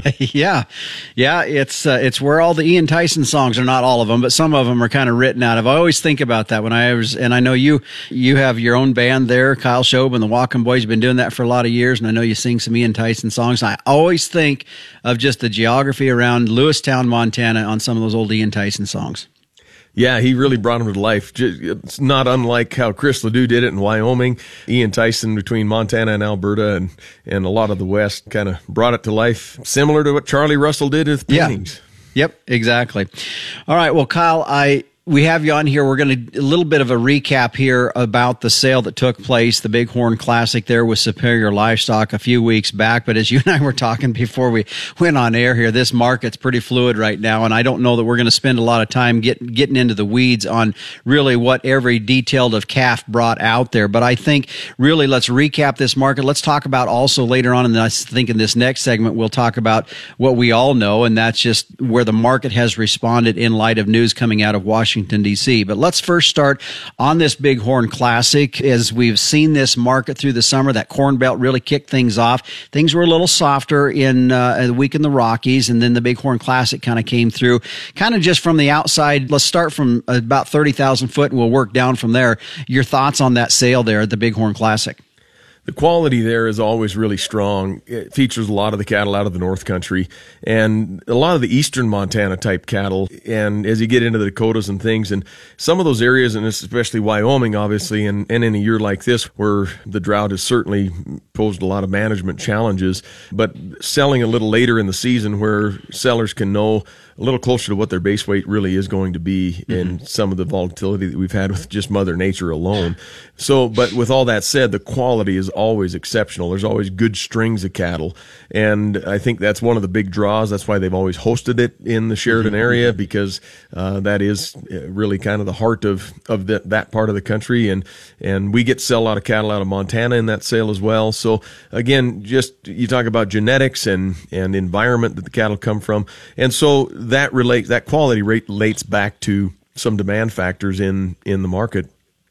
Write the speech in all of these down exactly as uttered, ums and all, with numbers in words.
yeah, yeah. It's uh, it's where all the Ian Tyson songs are. Not all of them, but some of them are kind of written out of. I always think about that when I was, and I know you you have your own band there, Kyle Shobe and the Walking Boys. You've been doing that for a lot of years, and I know you sing some Ian Tyson songs. And I always think of just the geography around Lewistown, Montana, on some of those old Ian Tyson songs. Yeah, he really brought him to life. It's not unlike how Chris Ledoux did it in Wyoming. Ian Tyson between Montana and Alberta and, and a lot of the West kind of brought it to life, similar to what Charlie Russell did with paintings. Yeah. Yep, exactly. All right, well, Kyle, I we have you on here. We're going to a little bit of a recap here about the sale that took place, the Bighorn Classic there with Superior Livestock a few weeks back. But as you and I were talking before we went on air here, this market's pretty fluid right now, and I don't know that we're going to spend a lot of time get, getting into the weeds on really what every detail of calf brought out there. But I think really let's recap this market. Let's talk about also later on, and I think in this next segment we'll talk about what we all know, and that's just where the market has responded in light of news coming out of Washington Washington, D C But let's first start on this Bighorn Classic. As we've seen this market through the summer, that Corn Belt really kicked things off. Things were a little softer in uh, the week in the Rockies, and then the Bighorn Classic kind of came through. Kind of just from the outside, let's start from about thirty thousand foot, and we'll work down from there. Your thoughts on that sale there at the Bighorn Classic? The quality there is always really strong. It features a lot of the cattle out of the North Country and a lot of the eastern Montana type cattle. And as you get into the Dakotas and things, and some of those areas, and especially Wyoming, obviously, and, and in a year like this where the drought has certainly posed a lot of management challenges, but selling a little later in the season where sellers can know a little closer to what their base weight really is going to be in mm-hmm. some of the volatility that we've had with just Mother Nature alone. So, but with all that said, the quality is always exceptional. There's always good strings of cattle. And I think that's one of the big draws. That's why they've always hosted it in the Sheridan mm-hmm. area, because uh, that is really kind of the heart of, of the, that part of the country. And, and we get to sell a lot of cattle out of Montana in that sale as well. So again, just you talk about genetics and, and environment that the cattle come from. And so that relates, that quality rate relates back to some demand factors in, in the market.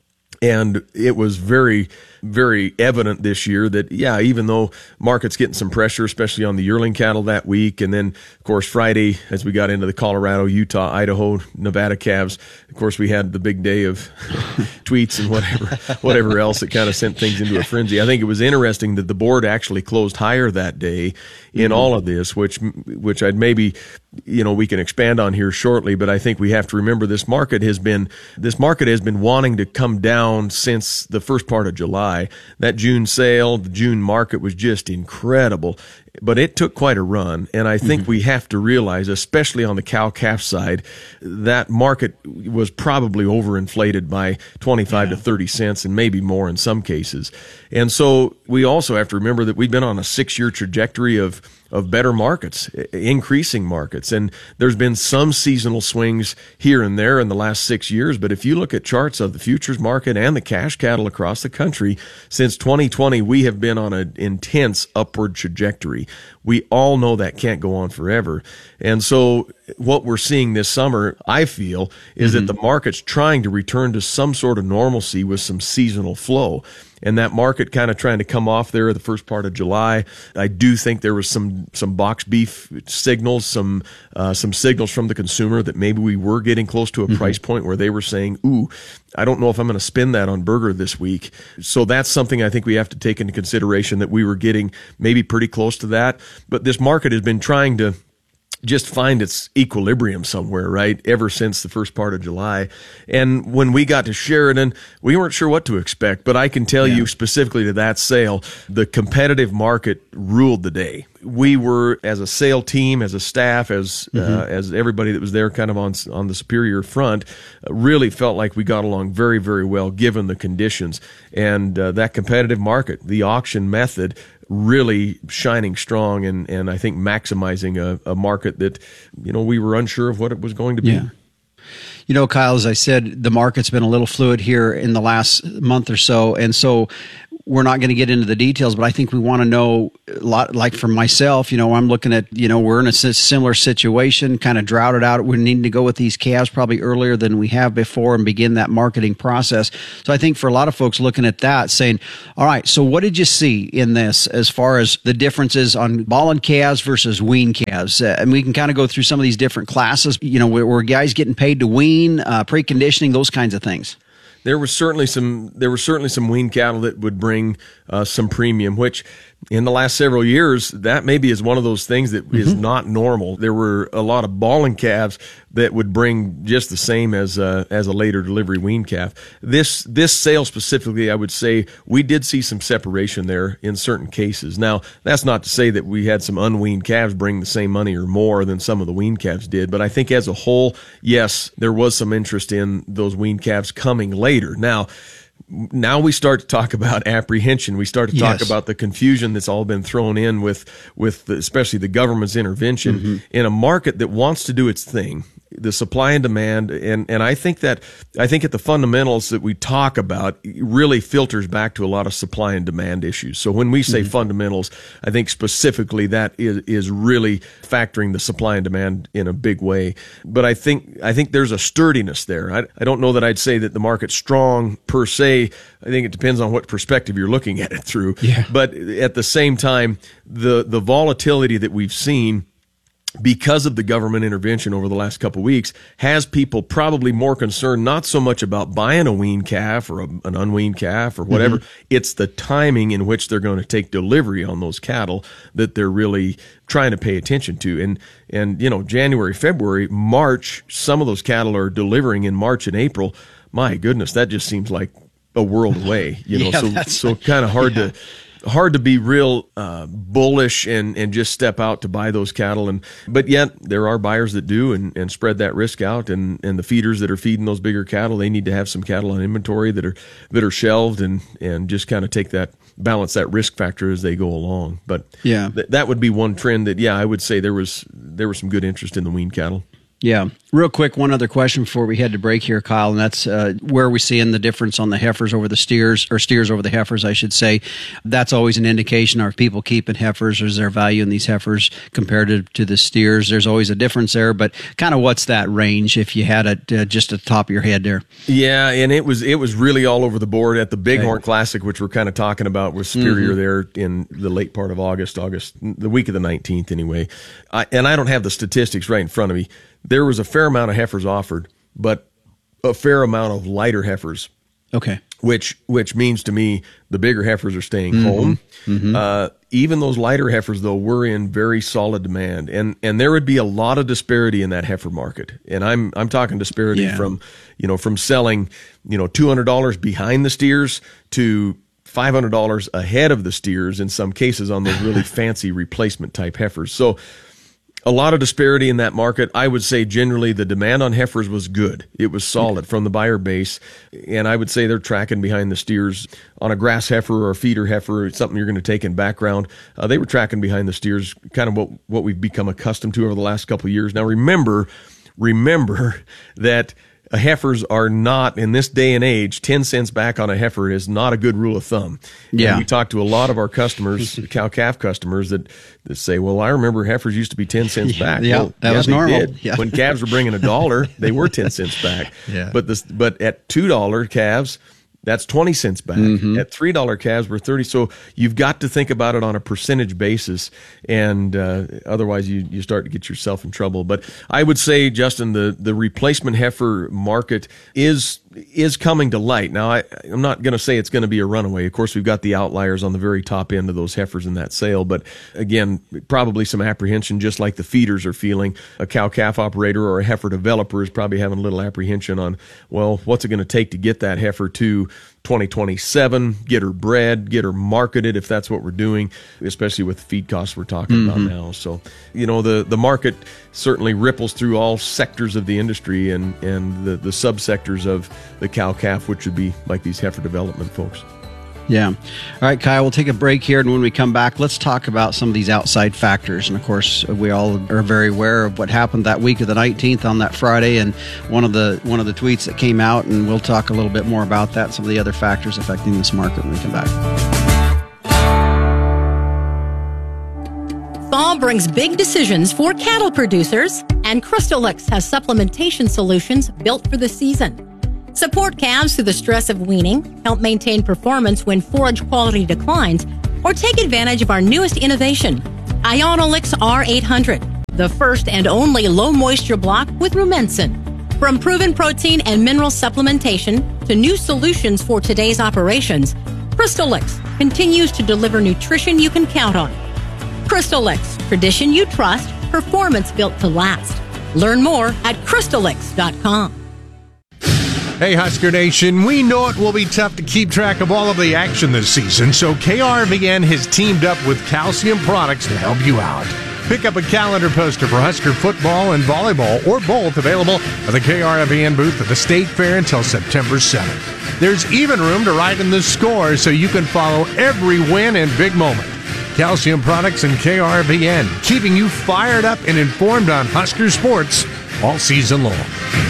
And it was very, very evident this year that, yeah, even though market's getting some pressure, especially on the yearling cattle that week, and then, of course, Friday, as we got into the Colorado, Utah, Idaho, Nevada calves, of course, we had the big day of tweets and whatever whatever else that kind of sent things into a frenzy. I think it was interesting that the board actually closed higher that day in mm-hmm. all of this, which which I'd maybe, you know, we can expand on here shortly, but I think we have to remember this market has been this market has been wanting to come down since the first part of July. That June sale, the June market was just incredible, but it took quite a run. And I think mm-hmm. we have to realize, especially on the cow-calf side, that market was probably overinflated by twenty-five yeah. to thirty cents and maybe more in some cases. And so we also have to remember that we've been on a six-year trajectory of of better markets, increasing markets. And there's been some seasonal swings here and there in the last six years. But if you look at charts of the futures market and the cash cattle across the country, since twenty twenty, we have been on an intense upward trajectory. We all know that can't go on forever. And so what we're seeing this summer, I feel, is mm-hmm. that the market's trying to return to some sort of normalcy with some seasonal flow. And that market kind of trying to come off there the first part of July. I do think there was some some box beef signals, some uh, some signals from the consumer that maybe we were getting close to a mm-hmm. price point where they were saying, ooh, I don't know if I'm going to spend that on burger this week. So that's something I think we have to take into consideration, that we were getting maybe pretty close to that. But this market has been trying to just find its equilibrium somewhere, right, ever since the first part of July. And when we got to Sheridan, we weren't sure what to expect, but I can tell yeah. you specifically to that sale, the competitive market ruled the day. We were, as a sale team, as a staff, as mm-hmm. uh, as everybody that was there kind of on on the Superior front, uh, really felt like we got along very, very well given the conditions. And uh, that competitive market, the auction method, really shining strong and, and I think maximizing a, a market that, you know, we were unsure of what it was going to be. Yeah. You know, Kyle, as I said, the market's been a little fluid here in the last month or so. And so we're not going to get into the details, but I think we want to know a lot. Like for myself, you know, I'm looking at, you know, we're in a similar situation, kind of droughted out. We need to go with these calves probably earlier than we have before and begin that marketing process. So I think for a lot of folks looking at that, saying, all right, so what did you see in this as far as the differences on balling calves versus wean calves? Uh, and we can kind of go through some of these different classes, you know, where, where guys getting paid to wean, uh, preconditioning, those kinds of things. There was certainly some. There were certainly some wean cattle that would bring uh, some premium, which in the last several years, that maybe is one of those things that mm-hmm. is not normal. There were a lot of balling calves that would bring just the same as a, as a later delivery wean calf. This this sale specifically, I would say we did see some separation there in certain cases. Now, that's not to say that we had some unweaned calves bring the same money or more than some of the wean calves did, but I think as a whole, yes, there was some interest in those wean calves coming later. Now, Now we start to talk about apprehension. We start to talk Yes. about the confusion that's all been thrown in with, with the, especially the government's intervention mm-hmm. in a market that wants to do its thing. The supply and demand, and, and I think that I think at the fundamentals that we talk about really filters back to a lot of supply and demand issues. So when we say mm-hmm. fundamentals, I think specifically that is is really factoring the supply and demand in a big way. But I think I think there's a sturdiness there. I, I don't know that I'd say that the market's strong per se. I think it depends on what perspective you're looking at it through. Yeah. But at the same time, the the volatility that we've seen because of the government intervention over the last couple of weeks has people probably more concerned not so much about buying a weaned calf or a, an unweaned calf or whatever. Mm-hmm. It's the timing in which they're going to take delivery on those cattle that they're really trying to pay attention to. And, and you know, January, February, March, some of those cattle are delivering in March and April. My goodness, that just seems like a world away, you know, Yeah, so, so kind of hard yeah. to, hard to be real uh, bullish and, and just step out to buy those cattle. And but yet there are buyers that do and, and spread that risk out. And, and the feeders that are feeding those bigger cattle, they need to have some cattle on inventory that are that are shelved and, and just kind of take that balance that risk factor as they go along. But yeah, th- that would be one trend that yeah I would say there was there was some good interest in the weaned cattle. Yeah. Real quick, one other question before we head to break here, Kyle, and that's uh, where we seeing the difference on the heifers over the steers, or steers over the heifers, I should say. That's always an indication. Are people keeping heifers, or is there value in these heifers compared to, to the steers? There's always a difference there, but kind of what's that range if you had it uh, just at the top of your head there? Yeah, and it was it was really all over the board at the Bighorn okay. Classic, which we're kind of talking about with Superior mm-hmm. there in the late part of August, August, the week of the nineteenth anyway. I, and I don't have the statistics right in front of me. There was a fair amount of heifers offered, but a fair amount of lighter heifers. Okay. Which which means to me the bigger heifers are staying mm-hmm. home. Mm-hmm. Uh, even those lighter heifers, though, were in very solid demand, and and there would be a lot of disparity in that heifer market. And I'm I'm talking disparity yeah. from you know from selling you know two hundred dollars behind the steers to five hundred dollars ahead of the steers in some cases on those really fancy replacement type heifers. So a lot of disparity in that market. I would say generally the demand on heifers was good. It was solid okay. from the buyer base. And I would say they're tracking behind the steers on a grass heifer or a feeder heifer, something you're going to take in background. Uh, they were tracking behind the steers, kind of what, what we've become accustomed to over the last couple of years. Now remember, remember that heifers are not, in this day and age, ten cents back on a heifer is not a good rule of thumb. Yeah. And we talk to a lot of our customers, cow-calf customers, that, that say, well, I remember heifers used to be ten cents back. Yeah, well, that yeah, was they normal. Did. Yeah. When calves were bringing a dollar, they were ten cents back. Yeah. But this, but at two dollar calves, that's twenty cents back. Mm-hmm. At three dollar calves, we're thirty. So you've got to think about it on a percentage basis, and uh, otherwise you, you start to get yourself in trouble. But I would say, Justin, the, the replacement heifer market is is coming to light. Now, I, I'm not going to say it's going to be a runaway. Of course, we've got the outliers on the very top end of those heifers in that sale. But again, probably some apprehension, just like the feeders are feeling. A cow-calf operator or a heifer developer is probably having a little apprehension on, well, what's it going to take to get that heifer to twenty twenty-seven, get her bred, get her marketed, if that's what we're doing, especially with the feed costs we're talking mm-hmm. about now. So, you know, the, the market certainly ripples through all sectors of the industry and, and the, the subsectors of the cow-calf, which would be like these heifer development folks. Yeah. All right, Kyle, we'll take a break here, and when we come back, let's talk about some of these outside factors. And of course, we all are very aware of what happened that week of the nineteenth on that Friday, and one of the one of the tweets that came out, and we'll talk a little bit more about that, some of the other factors affecting this market when we come back. Ethanol brings big decisions for cattle producers, and Crystallix has supplementation solutions built for the season. Support calves through the stress of weaning, help maintain performance when forage quality declines, or take advantage of our newest innovation, Ionolix R eight hundred, the first and only low-moisture block with rumensin. From proven protein and mineral supplementation to new solutions for today's operations, Crystallix continues to deliver nutrition you can count on. Crystallix, tradition you trust, performance built to last. Learn more at crystallix dot com. Hey, Husker Nation, we know it will be tough to keep track of all of the action this season, so K R V N has teamed up with Calcium Products to help you out. Pick up a calendar poster for Husker football and volleyball, or both, available at the K R V N booth at the State Fair until September seventh. There's even room to write in the score so you can follow every win and big moment. Calcium Products and K R V N, keeping you fired up and informed on Husker sports all season long.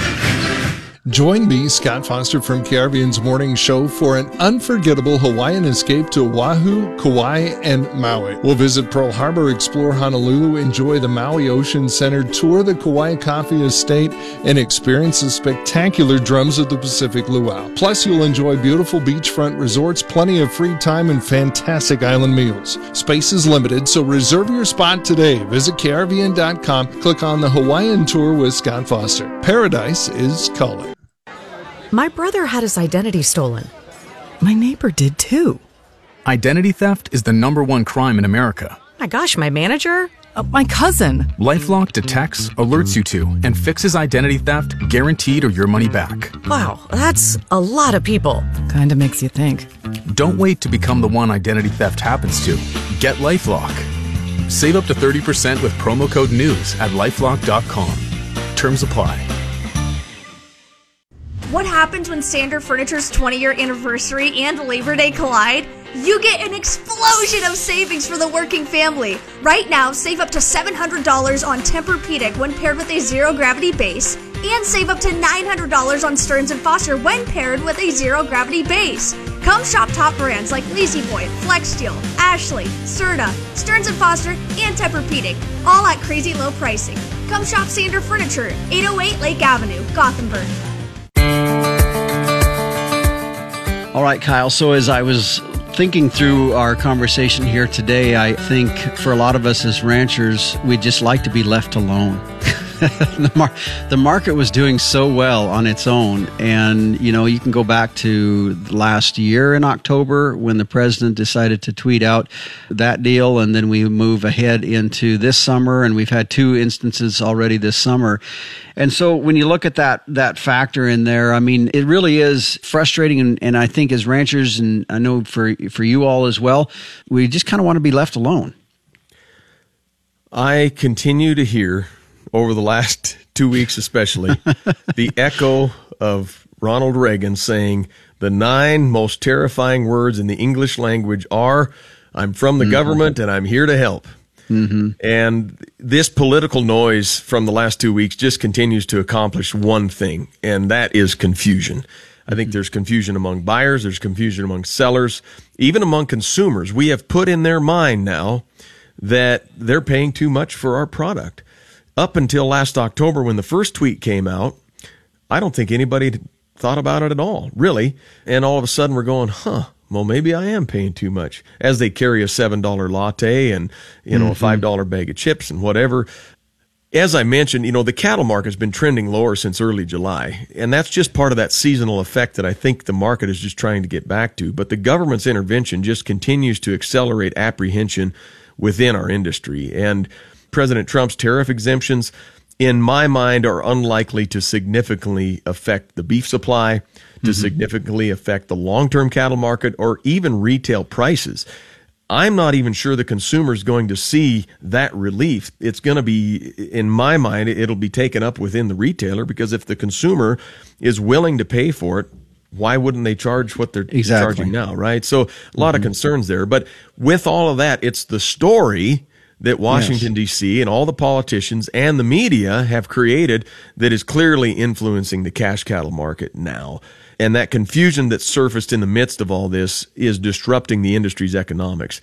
Join me, Scott Foster from K R V N's Morning Show, for an unforgettable Hawaiian escape to Oahu, Kauai, and Maui. We'll visit Pearl Harbor, explore Honolulu, enjoy the Maui Ocean Center, tour the Kauai Coffee Estate, and experience the spectacular drums of the Pacific Luau. Plus, you'll enjoy beautiful beachfront resorts, plenty of free time, and fantastic island meals. Space is limited, so reserve your spot today. Visit K R V N dot com, click on the Hawaiian Tour with Scott Foster. Paradise is calling. My brother had his identity stolen. My neighbor did too. Identity theft is the number one crime in America. My gosh, my manager? Uh, my cousin. LifeLock detects, alerts you to, and fixes identity theft, guaranteed or your money back. Wow, that's a lot of people. Kinda makes you think. Don't wait to become the one identity theft happens to. Get LifeLock. Save up to thirty percent with promo code NEWS at lifelock dot com. Terms apply. What happens when Standard Furniture's twenty-year anniversary and Labor Day collide? You get an explosion of savings for the working family. Right now, save up to seven hundred dollars on Tempur-Pedic when paired with a zero-gravity base, and save up to nine hundred dollars on Stearns and Foster when paired with a zero-gravity base. Come shop top brands like La-Z-Boy, FlexSteel, Ashley, Serta, Stearns and Foster, and Tempur-Pedic, all at crazy low pricing. Come shop Standard Furniture, eight oh eight Lake Avenue, Gothenburg. All right, Kyle. So as I was thinking through our conversation here today, I think for a lot of us as ranchers, we'd just like to be left alone. the, mar- the market was doing so well on its own. And, you know, you can go back to last year in October when the president decided to tweet out that deal. And then we move ahead into this summer. And we've had two instances already this summer. And so when you look at that that factor in there, I mean, it really is frustrating. And, and I think as ranchers, and I know for for you all as well, we just kind of want to be left alone. I continue to hear, over the last two weeks especially, the echo of Ronald Reagan saying the nine most terrifying words in the English language are, "I'm from the mm-hmm. government and I'm here to help." Mm-hmm. And this political noise from the last two weeks just continues to accomplish one thing, and that is confusion. I think there's confusion among buyers, there's confusion among sellers, even among consumers. We have put in their mind now that they're paying too much for our product. Up until last October when the first tweet came out, I don't think anybody thought about it at all, really. And all of a sudden we're going, huh, well, maybe I am paying too much, as they carry a seven dollar latte and, you know, mm-hmm. a five dollar bag of chips and whatever. As I mentioned, you know, the cattle market has been trending lower since early July, and that's just part of that seasonal effect that I think the market is just trying to get back to. But the government's intervention just continues to accelerate apprehension within our industry. And President Trump's tariff exemptions, in my mind, are unlikely to significantly affect the beef supply, to mm-hmm. significantly affect the long-term cattle market, or even retail prices. I'm not even sure the consumer is going to see that relief. It's going to be, in my mind, it'll be taken up within the retailer, because if the consumer is willing to pay for it, why wouldn't they charge what they're exactly. charging now, right? So a lot mm-hmm. of concerns there. But with all of that, it's the story that Washington, yes. D C and all the politicians and the media have created that is clearly influencing the cash cattle market now. And that confusion that surfaced in the midst of all this is disrupting the industry's economics.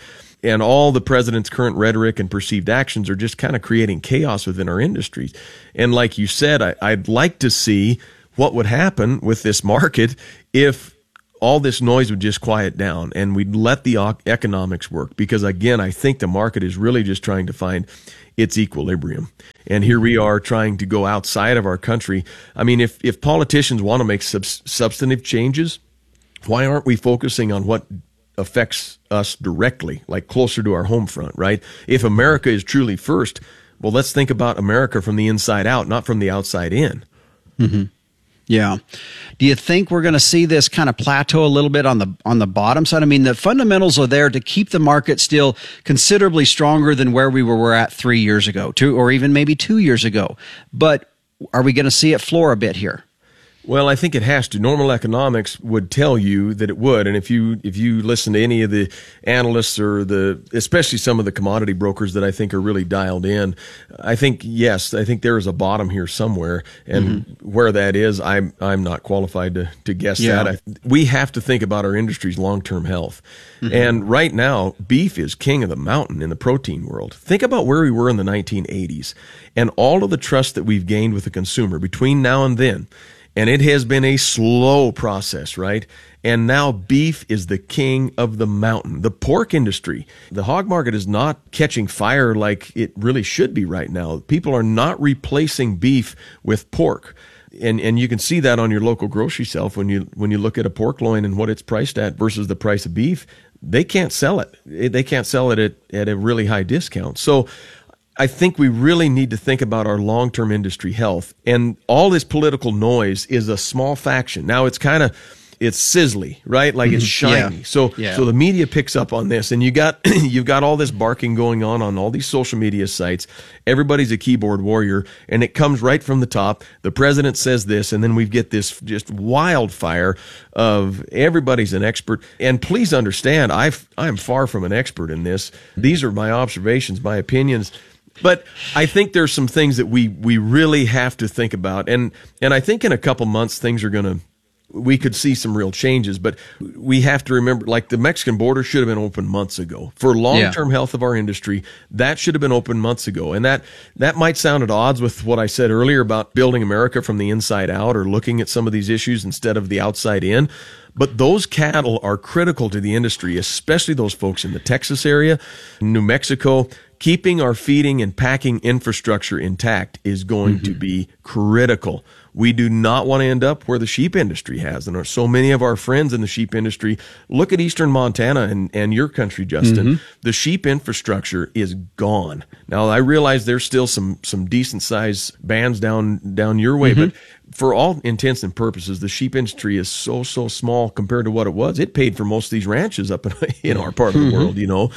and all the president's current rhetoric and perceived actions are just kind of creating chaos within our industries. And like you said, I, I'd like to see what would happen with this market if all this noise would just quiet down and we'd let the economics work. Because again, I think the market is really just trying to find its equilibrium. And here we are trying to go outside of our country. I mean, if, if politicians want to make sub- substantive changes, why aren't we focusing on what affects us directly, like closer to our home front, right? If America is truly first, well, let's think about America from the inside out, not from the outside in. Mm-hmm. Yeah. Do you think we're going to see this kind of plateau a little bit on the on the bottom side? I mean, the fundamentals are there to keep the market still considerably stronger than where we were at three years ago, two, or even maybe two years ago. But are we going to see it floor a bit here? Well, I think it has to. Normal economics would tell you that it would. And if you if you listen to any of the analysts or the, especially some of the commodity brokers that I think are really dialed in, I think, yes, I think there is a bottom here somewhere. And mm-hmm. where that is, I'm I'm not qualified to, to guess yeah. that. I, we have to think about our industry's long-term health. Mm-hmm. And right now, beef is king of the mountain in the protein world. Think about where we were in the nineteen eighties and all of the trust that we've gained with the consumer between now and then. And it has been a slow process, right? And now beef is the king of the mountain. The pork industry, the hog market is not catching fire like it really should be right now. People are not replacing beef with pork. And and you can see that on your local grocery shelf when you when you look at a pork loin and what it's priced at versus the price of beef. They can't sell it. They can't sell it at, at a really high discount. So I think we really need to think about our long-term industry health. And all this political noise is a small faction. Now it's kind of, it's sizzly, right? Like it's shiny. Yeah. So, yeah. so the media picks up on this, and you got, you've got all this barking going on on all these social media sites. Everybody's a keyboard warrior, and it comes right from the top. The president says this, and then we get this just wildfire of everybody's an expert. And please understand, I've, I'm far from an expert in this. These are my observations, my opinions. But I think there's some things that we, we really have to think about. And, and I think in a couple months, things are going to, we could see some real changes. But we have to remember, like the Mexican border should have been open months ago. For long-term yeah. health of our industry, that should have been open months ago. And that, that might sound at odds with what I said earlier about building America from the inside out or looking at some of these issues instead of the outside in. But those cattle are critical to the industry, especially those folks in the Texas area, New Mexico. Keeping our feeding and packing infrastructure intact is going mm-hmm. to be critical. We do not want to end up where the sheep industry has. And so many of our friends in the sheep industry, look at eastern Montana and, and your country, Justin. Mm-hmm. The sheep infrastructure is gone. Now, I realize there's still some some decent-sized bands down, down your way, mm-hmm. but for all intents and purposes, the sheep industry is so, so small compared to what it was. It paid for most of these ranches up in, in our part of the mm-hmm. world, you know.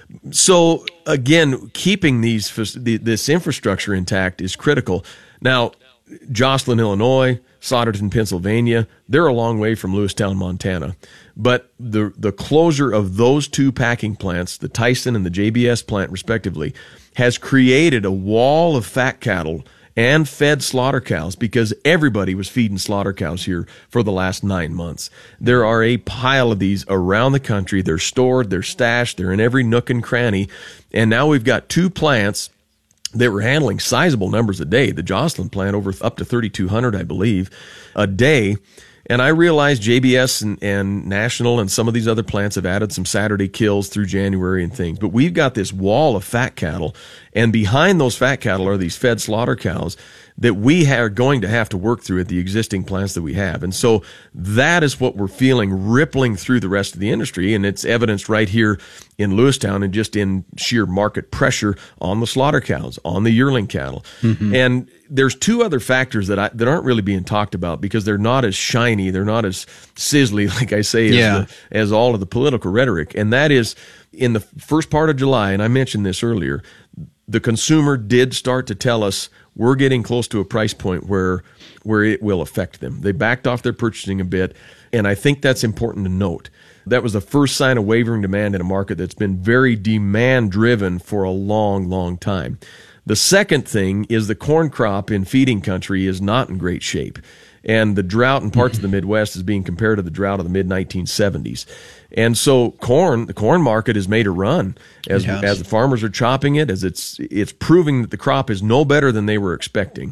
So again, keeping these this infrastructure intact is critical. Now, Jocelyn, Illinois, Solderton, Pennsylvania, they're a long way from Lewistown, Montana. But the the closure of those two packing plants, the Tyson and the J B S plant respectively, has created a wall of fat cattle and fed slaughter cows because everybody was feeding slaughter cows here for the last nine months. There are a pile of these around the country. They're stored, they're stashed, they're in every nook and cranny. And now we've got two plants that were handling sizable numbers a day. The Jocelyn plant over up to thirty-two hundred, I believe, a day. And I realize J B S and, and National and some of these other plants have added some Saturday kills through January and things. But we've got this wall of fat cattle, and behind those fat cattle are these fed slaughter cows that we are going to have to work through at the existing plants that we have. And so that is what we're feeling rippling through the rest of the industry, and it's evidenced right here in Lewistown and just in sheer market pressure on the slaughter cows, on the yearling cattle. Mm-hmm. And there's two other factors that I, that aren't really being talked about because they're not as shiny, they're not as sizzly, like I say, as, yeah. the, as all of the political rhetoric. And that is in the first part of July, and I mentioned this earlier, the consumer did start to tell us we're getting close to a price point where where it will affect them. They backed off their purchasing a bit, and I think that's important to note. That was the first sign of wavering demand in a market that's been very demand-driven for a long, long time. The second thing is the corn crop in feeding country is not in great shape. And the drought in parts of the Midwest is being compared to the drought of the mid nineteen seventies. And so corn, the corn market has made a run as as the farmers are chopping it, as it's it's proving that the crop is no better than they were expecting.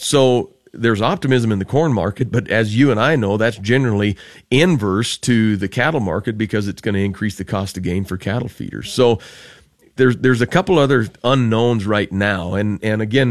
So there's optimism in the corn market, but as you and I know, that's generally inverse to the cattle market because it's going to increase the cost of gain for cattle feeders. So there's there's a couple other unknowns right now, and and again,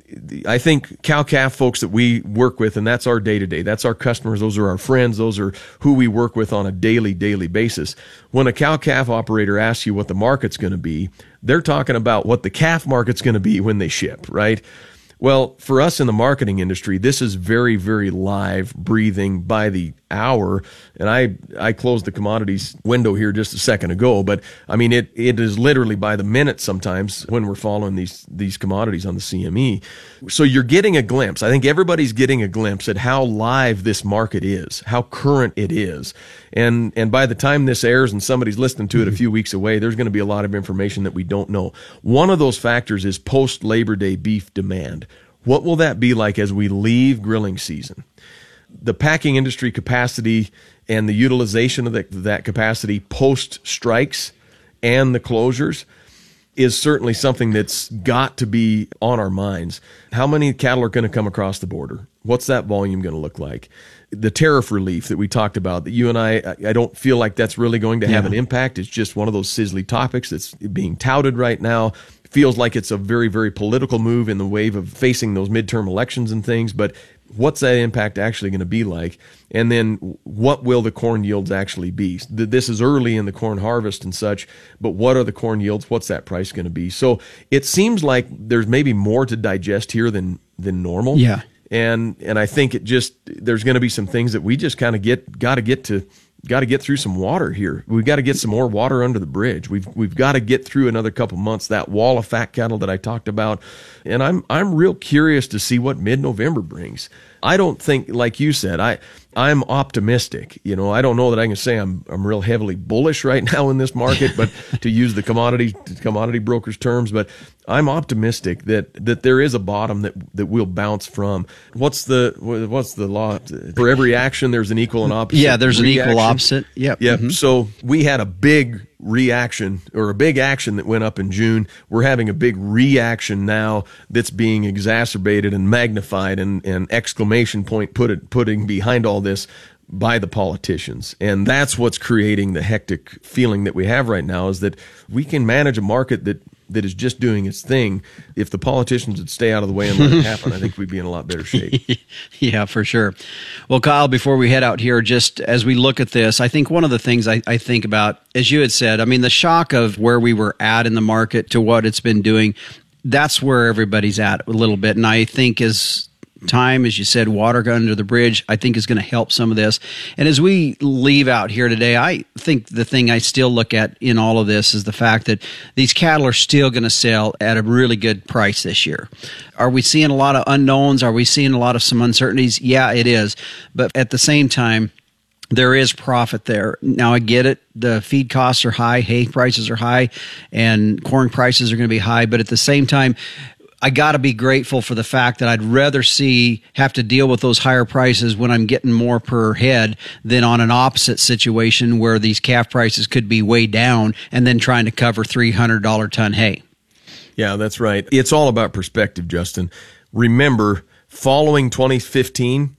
I think cow-calf folks that we work with, and that's our day-to-day, that's our customers, those are our friends, those are who we work with on a daily, daily basis. When a cow-calf operator asks you what the market's going to be, they're talking about what the calf market's going to be when they ship, right? Well, for us in the marketing industry, this is very, very live, breathing by the hour. And I, I closed the commodities window here just a second ago, but I mean, it, it is literally by the minute sometimes when we're following these, these commodities on the C M E. So you're getting a glimpse. I think everybody's getting a glimpse at how live this market is, how current it is. And, and by the time this airs and somebody's listening to it a few weeks away, there's going to be a lot of information that we don't know. One of those factors is post-Labor Day beef demand. What will that be like as we leave grilling season? The packing industry capacity and the utilization of the, that capacity post strikes and the closures is certainly something that's got to be on our minds. How many cattle are going to come across the border? What's that volume going to look like? The tariff relief that we talked about, that you and I, I don't feel like that's really going to have yeah. an impact. It's just one of those sizzly topics that's being touted right now. Feels like it's a very, very political move in the wave of facing those midterm elections and things, but what's that impact actually going to be like? And then what will the corn yields actually be? This is early in the corn harvest and such, but what are the corn yields? What's that price going to be? So it seems like there's maybe more to digest here than than normal. Yeah. And and I think it just, there's going to be some things that we just kind of get, got to get to, got to get through some water here. We've got to get some more water under the bridge. We've we've got to get through another couple months, that wall of fat cattle that I talked about. And I'm I'm real curious to see what mid-November brings. I don't think, like you said, I I'm optimistic. You know, I don't know that I can say I'm I'm real heavily bullish right now in this market, but to use the commodity commodity brokers terms, but I'm optimistic that that there is a bottom that that we'll bounce from. What's the what's the law? For every action, there's an equal and opposite. Yeah, there's reaction. an equal opposite. Yep. Yep. Mm-hmm. So we had a big reaction or a big action that went up in June. We're having a big reaction now that's being exacerbated and magnified and, and exclamation point put it, putting behind all this by the politicians. And that's what's creating the hectic feeling that we have right now, is that we can manage a market that that is just doing its thing. If the politicians would stay out of the way and let it happen, I think we'd be in a lot better shape. Yeah, for sure. Well, Kyle, before we head out here, just as we look at this, I think one of the things I, I think about, as you had said, I mean, the shock of where we were at in the market to what it's been doing, that's where everybody's at a little bit. And I think as time, as you said, water under the bridge, I think is going to help some of this. And as we leave out here today, I think the thing I still look at in all of this is the fact that these cattle are still going to sell at a really good price this year. Are we seeing a lot of unknowns? Are we seeing a lot of some uncertainties? Yeah, it is. But at the same time, there is profit there. Now, I get it. The feed costs are high, hay prices are high, and corn prices are going to be high. But at the same time, I got to be grateful for the fact that I'd rather see have to deal with those higher prices when I'm getting more per head than on an opposite situation where these calf prices could be way down and then trying to cover three hundred dollars ton hay. Yeah, that's right. It's all about perspective, Justin. Remember, following twenty fifteen,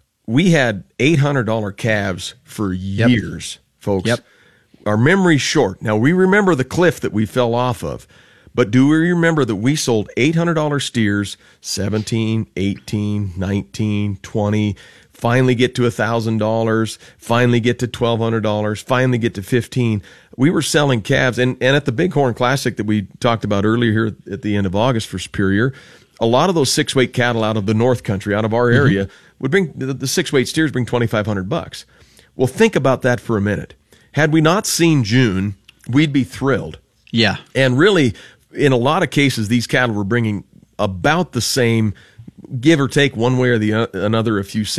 we had eight hundred dollars calves for years, yep. folks. Yep. Our memory's short. Now, we remember the cliff that we fell off of. But do we remember that we sold eight hundred dollars steers, seventeen, eighteen, nineteen, twenty, finally get to one thousand dollars, finally get to twelve hundred dollars, finally get to fifteen. We were selling calves. And, and at the Bighorn Classic that we talked about earlier here at the end of August for Superior, a lot of those six-weight cattle out of the North Country, out of our area, mm-hmm. would bring the, the six-weight steers bring twenty-five hundred bucks. Well, think about that for a minute. Had we not seen June, we'd be thrilled. Yeah. And really, in a lot of cases, these cattle were bringing about the same, give or take one way or the uh, another, a few cents.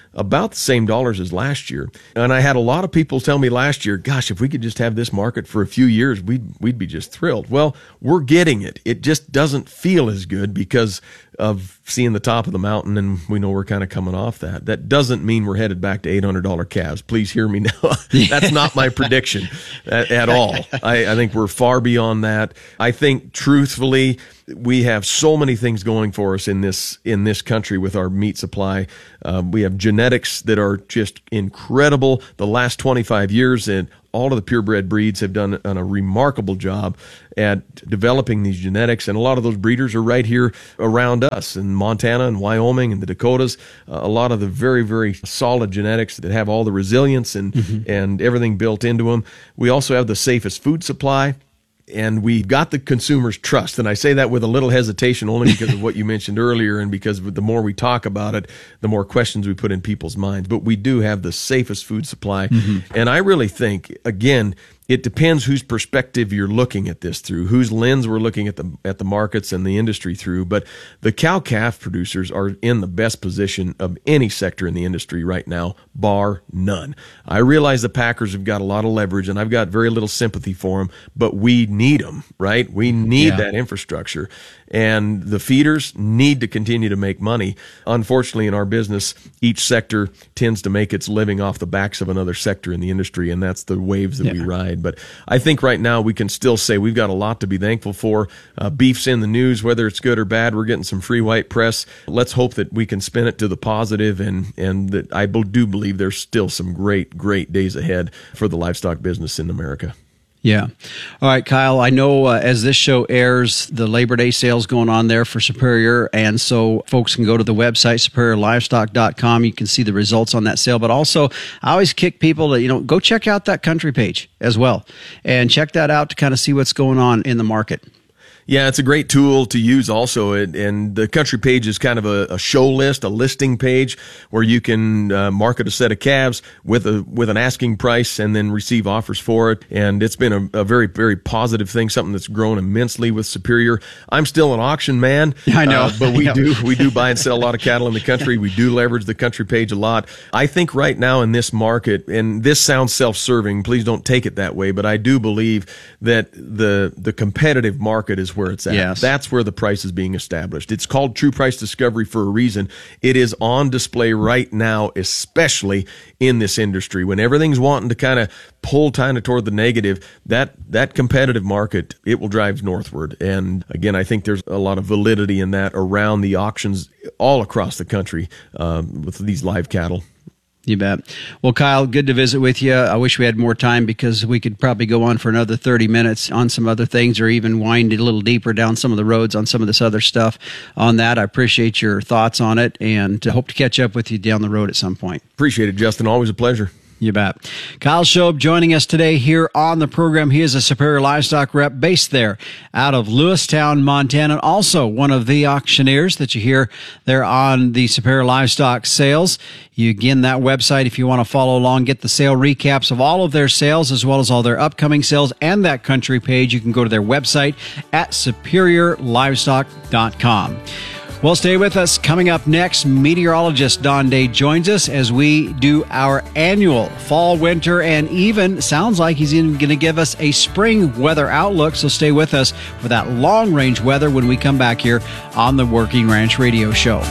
about the same dollars as last year. And I had a lot of people tell me last year, gosh, if we could just have this market for a few years, we'd, we'd be just thrilled. Well, we're getting it. It just doesn't feel as good because of seeing the top of the mountain, and we know we're kind of coming off that. That doesn't mean we're headed back to eight hundred dollars calves. Please hear me now. That's not my prediction at, at all. I, I think we're far beyond that. I think, truthfully, we have so many things going for us in this in this country with our meat supply. Um, we have genetics that are just incredible. The last twenty-five years, and all of the purebred breeds have done, done a remarkable job at developing these genetics, and a lot of those breeders are right here around us in Montana and Wyoming and the Dakotas. Uh, a lot of the very, very solid genetics that have all the resilience and mm-hmm. and everything built into them. We also have the safest food supply. And we've got the consumer's trust. And I say that with a little hesitation only because of what you mentioned earlier, and because the more we talk about it, the more questions we put in people's minds. But we do have the safest food supply. Mm-hmm. And I really think, again, it depends whose perspective you're looking at this through, whose lens we're looking at the at the markets and the industry through. But the cow-calf producers are in the best position of any sector in the industry right now, bar none. I realize the Packers have got a lot of leverage, and I've got very little sympathy for them, but we need them, right? We need yeah. that infrastructure. And the feeders need to continue to make money. Unfortunately, in our business, each sector tends to make its living off the backs of another sector in the industry, and that's the waves that yeah. we ride. But I think right now we can still say we've got a lot to be thankful for. Uh, beef's in the news, whether it's good or bad. We're getting some free white press. Let's hope that we can spin it to the positive, and, and that I do believe there's still some great, great days ahead for the livestock business in America. Yeah. All right, Kyle, I know uh, as this show airs, the Labor Day sale's going on there for Superior, and so folks can go to the website, superior livestock dot com. You can see the results on that sale, but also I always kick people to, you know, go check out that country page as well, and check that out to kind of see what's going on in the market. Yeah, it's a great tool to use also. And the country page is kind of a, a show list, a listing page where you can uh, market a set of calves with a with an asking price and then receive offers for it. And it's been a, a very, very positive thing, something that's grown immensely with Superior. I'm still an auction man. I know. Uh, but we know. do we do buy and sell a lot of cattle in the country. We do leverage the country page a lot. I think right now in this market, and this sounds self-serving, please don't take it that way, but I do believe that the the competitive market is where it's at. Yes. That's where the price is being established. It's called True Price Discovery for a reason. It is on display right now, especially in this industry. When everything's wanting to kind of pull kind of toward the negative, that that competitive market, it will drive northward. And again, I think there's a lot of validity in that around the auctions all across the country um, with these live cattle. You bet. Well, Kyle, good to visit with you. I wish we had more time because we could probably go on for another thirty minutes on some other things, or even wind a little deeper down some of the roads on some of this other stuff on that. I appreciate your thoughts on it, and hope to catch up with you down the road at some point. Appreciate it, Justin. Always a pleasure. You bet. Kyle Shobe joining us today here on the program. He is a Superior Livestock rep based there out of Lewistown, Montana. Also one of the auctioneers that you hear there on the Superior Livestock sales. You again, that website, if you want to follow along, get the sale recaps of all of their sales as well as all their upcoming sales, and that country page. You can go to their website at superior livestock dot com. Well, stay with us. Coming up next, meteorologist Don Day joins us as we do our annual fall, winter, and even sounds like he's even going to give us a spring weather outlook. So stay with us for that long-range weather when we come back here on the Working Ranch Radio Show.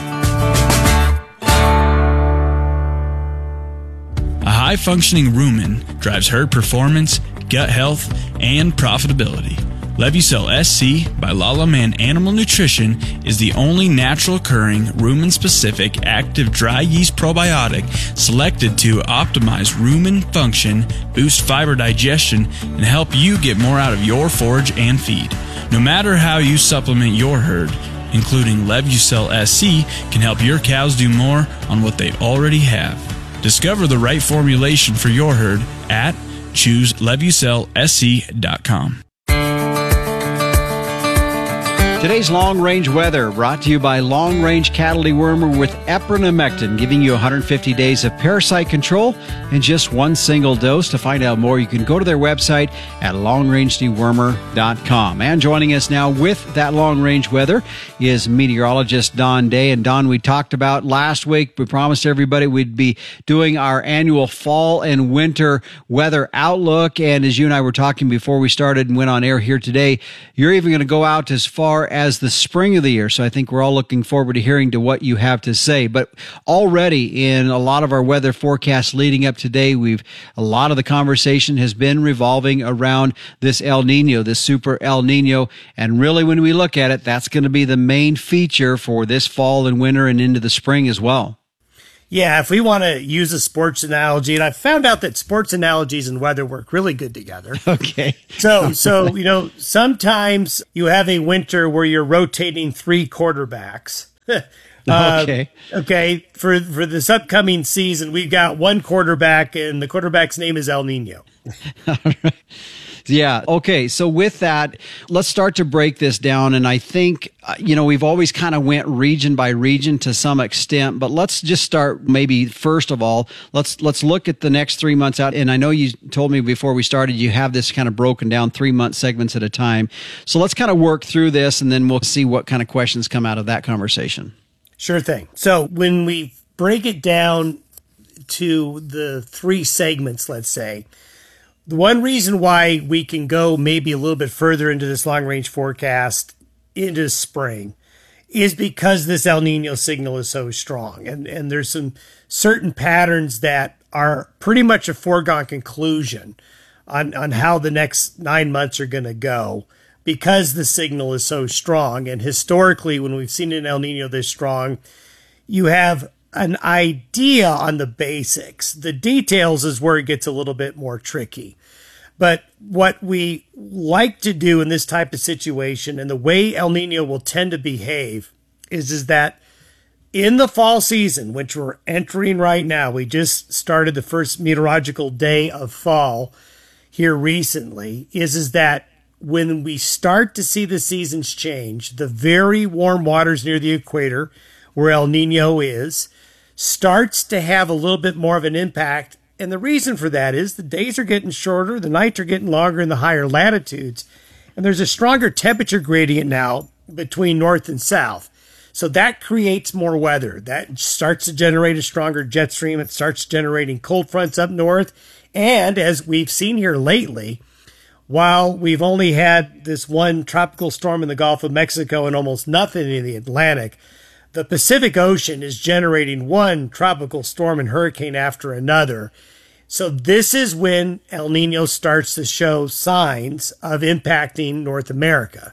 A high-functioning rumen drives herd performance, gut health, and profitability. Levucel S C by Lala Man Animal Nutrition is the only natural occurring rumen-specific active dry yeast probiotic selected to optimize rumen function, boost fiber digestion, and help you get more out of your forage and feed. No matter how you supplement your herd, including Levucel S C can help your cows do more on what they already have. Discover the right formulation for your herd at choose levucel s c dot com. Today's Long Range Weather brought to you by Long Range Cattle Dewormer with Epronamectin, giving you one hundred fifty days of parasite control in just one single dose. To find out more, you can go to their website at long range dewormer dot com. And joining us now with that long range weather is meteorologist Don Day. And Don, we talked about last week, we promised everybody we'd be doing our annual fall and winter weather outlook. And as you and I were talking before we started and went on air here today, you're even going to go out as far as the spring of the year. So I think we're all looking forward to hearing to what you have to say. But already in a lot of our weather forecasts leading up today, we've a lot of the conversation has been revolving around this El Nino, this super El Nino. And really, when we look at it, that's going to be the main feature for this fall and winter and into the spring as well. Yeah, if we want to use a sports analogy, and I found out that sports analogies and weather work really good together. Okay. So, so, you know, sometimes you have a winter where you're rotating three quarterbacks. uh, okay. Okay. For, for this upcoming season, we've got one quarterback, and the quarterback's name is El Nino. All right. Yeah. Okay. So with that, let's start to break this down. And I think, uh, you know, we've always kind of went region by region to some extent, but let's just start maybe first of all, let's, let's look at the next three months out. And I know you told me before we started, you have this kind of broken down three month segments at a time. So let's kind of work through this and then we'll see what kind of questions come out of that conversation. Sure thing. So when we break it down to the three segments, let's say, the one reason why we can go maybe a little bit further into this long-range forecast into spring is because this El Nino signal is so strong. And, and there's some certain patterns that are pretty much a foregone conclusion on, on how the next nine months are going to go because the signal is so strong. And historically, when we've seen an El Nino this strong, you have an idea on the basics. The details is where it gets a little bit more tricky. But what we like to do in this type of situation and the way El Nino will tend to behave is, is that in the fall season, which we're entering right now, we just started the first meteorological day of fall here recently, is, is that when we start to see the seasons change, the very warm waters near the equator where El Nino is, starts to have a little bit more of an impact. And the reason for that is the days are getting shorter, the nights are getting longer in the higher latitudes, and there's a stronger temperature gradient now between north and south. So that creates more weather. That starts to generate a stronger jet stream. It starts generating cold fronts up north. And as we've seen here lately, while we've only had this one tropical storm in the Gulf of Mexico and almost nothing in the Atlantic, the Pacific Ocean is generating one tropical storm and hurricane after another. So this is when El Nino starts to show signs of impacting North America.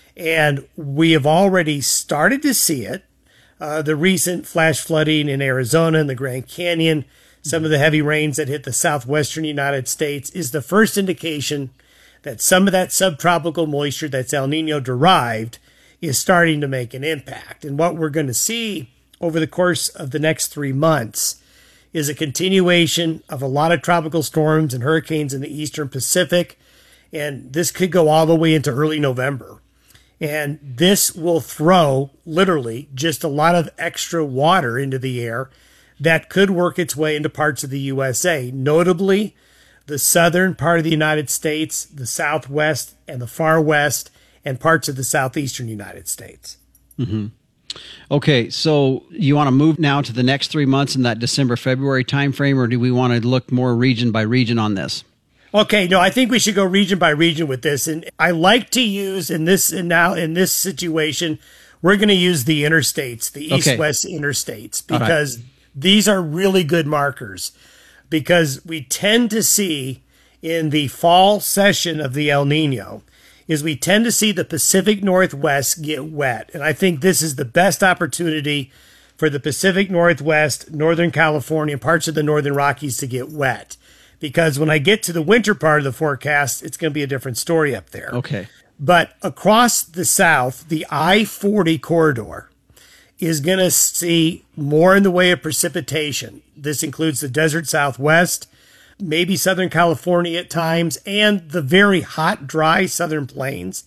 And we have already started to see it. Uh, the recent flash flooding in Arizona and the Grand Canyon, some of the heavy rains that hit the southwestern United States is the first indication that some of that subtropical moisture that's El Nino derived is starting to make an impact. And what we're going to see over the course of the next three months is a continuation of a lot of tropical storms and hurricanes in the eastern Pacific. And this could go all the way into early November. And this will throw literally just a lot of extra water into the air that could work its way into parts of the U S A, notably the southern part of the United States, the southwest and the far west, and parts of the southeastern United States. Mm-hmm. Okay, so you want to move now to the next three months in that December, February timeframe, or do we want to look more region by region on this? Okay, no, I think we should go region by region with this. And I like to use in this, and now in this situation, we're going to use the interstates, the east-west okay. interstates, because right. these are really good markers. Because we tend to see in the fall session of the El Nino, is we tend to see the Pacific Northwest get wet. And I think this is the best opportunity for the Pacific Northwest, Northern California, and parts of the Northern Rockies to get wet. Because when I get to the winter part of the forecast, it's going to be a different story up there. Okay. But across the south, the I forty corridor is going to see more in the way of precipitation. This includes the desert Southwest, maybe Southern California at times, and the very hot, dry Southern Plains